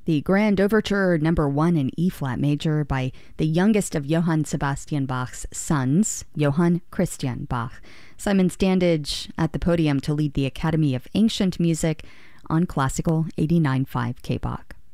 the Grand Overture Number 1 in E-flat major by the youngest of Johann Sebastian Bach's sons, Johann Christian Bach. Simon Standage at the podium to lead the Academy of Ancient Music on Classical 89.5 KBach.